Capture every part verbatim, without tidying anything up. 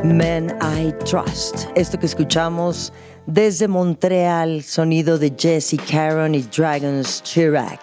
Men I Trust. Esto que escuchamos desde Montreal, sonido de Jesse Caron y Dragons Chirac.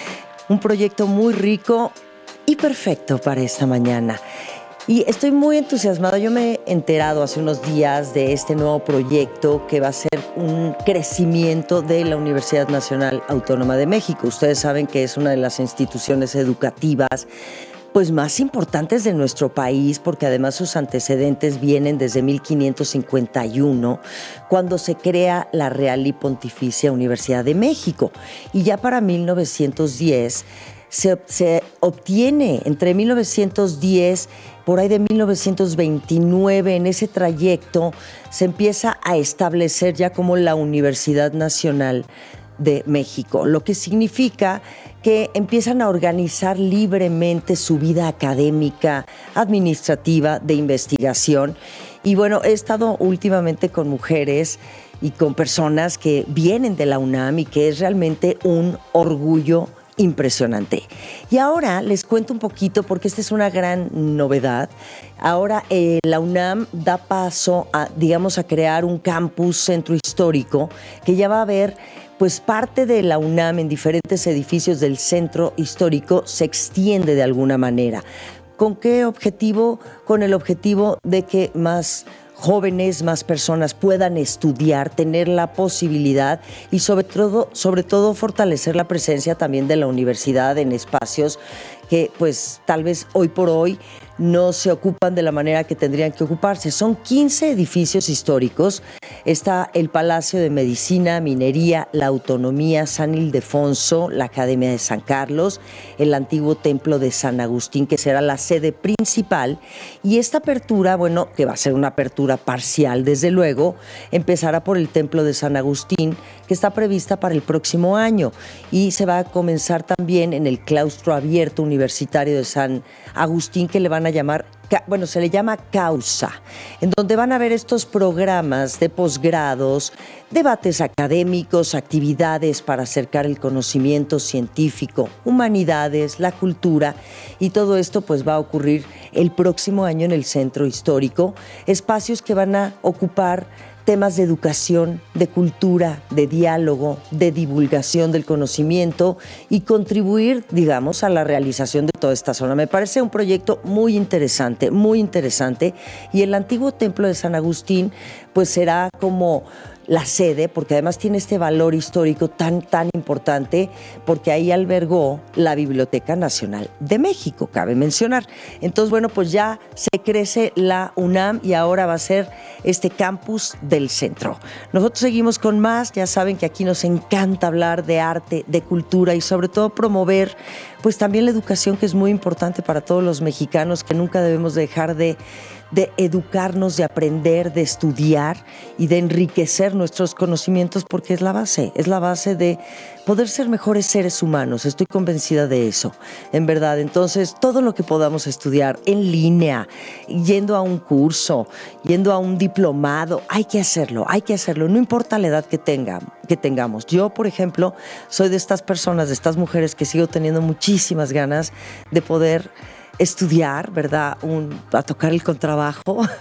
Un proyecto muy rico y perfecto para esta mañana. Y estoy muy entusiasmada. Yo me he enterado hace unos días de este nuevo proyecto que va a ser un crecimiento de la Universidad Nacional Autónoma de México. Ustedes saben que es una de las instituciones educativas pues más importantes de nuestro país, porque además sus antecedentes vienen desde mil quinientos cincuenta y uno, cuando se crea la Real y Pontificia Universidad de México. Y ya para mil novecientos diez se, se obtiene, entre mil novecientos diez, por ahí de mil novecientos veintinueve, en ese trayecto, se empieza a establecer ya como la Universidad Nacional de México, lo que significa que empiezan a organizar libremente su vida académica, administrativa, de investigación. Y bueno, he estado últimamente con mujeres y con personas que vienen de la UNAM y que es realmente un orgullo impresionante. Y ahora les cuento un poquito, porque esta es una gran novedad. Ahora eh, la UNAM da paso a, digamos, a crear un campus centro histórico que ya va a haber, pues parte de la UNAM en diferentes edificios del centro histórico se extiende de alguna manera. ¿Con qué objetivo? Con el objetivo de que más jóvenes, más personas puedan estudiar, tener la posibilidad y sobre todo, sobre todo fortalecer la presencia también de la universidad en espacios que pues tal vez hoy por hoy no se ocupan de la manera que tendrían que ocuparse. Son quince edificios históricos. Está el Palacio de Medicina, Minería, la Autonomía, San Ildefonso, la Academia de San Carlos, el antiguo Templo de San Agustín, que será la sede principal. Y esta apertura, bueno, que va a ser una apertura parcial, desde luego, empezará por el Templo de San Agustín, que está prevista para el próximo año. Y se va a comenzar también en el claustro abierto universitario de San Agustín, que le van a llamar, bueno, se le llama Causa, en donde van a haber estos programas de posgrados, debates académicos, actividades para acercar el conocimiento científico, humanidades, la cultura, y todo esto pues va a ocurrir el próximo año en el Centro Histórico, espacios que van a ocupar temas de educación, de cultura, de diálogo, de divulgación del conocimiento y contribuir, digamos, a la realización de toda esta zona. Me parece un proyecto muy interesante, muy interesante. Y el antiguo Templo de San Agustín, pues será como la sede, porque además tiene este valor histórico tan, tan importante, porque ahí albergó la Biblioteca Nacional de México, cabe mencionar. Entonces, bueno, pues ya se crece la UNAM y ahora va a ser este campus del centro. Nosotros seguimos con más. Ya saben que aquí nos encanta hablar de arte, de cultura y sobre todo promover pues también la educación, que es muy importante para todos los mexicanos, que nunca debemos dejar de de educarnos, de aprender, de estudiar y de enriquecer nuestros conocimientos, porque es la base, es la base de poder ser mejores seres humanos. Estoy convencida de eso, en verdad. Entonces, todo lo que podamos estudiar en línea, yendo a un curso, yendo a un diplomado, hay que hacerlo, hay que hacerlo, no importa la edad que tenga, que tengamos. Yo, por ejemplo, soy de estas personas, de estas mujeres que sigo teniendo muchísimas ganas de poder estudiar, ¿verdad? Un, a tocar el contrabajo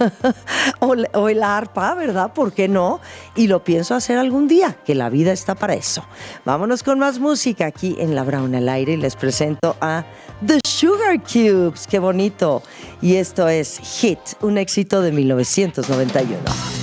o, o el arpa, ¿verdad? ¿Por qué no? Y lo pienso hacer algún día, que la vida está para eso. Vámonos con más música aquí en La Brauna al Aire y les presento a The Sugar Cubes. ¡Qué bonito! Y esto es Hit, un éxito de mil novecientos noventa y uno.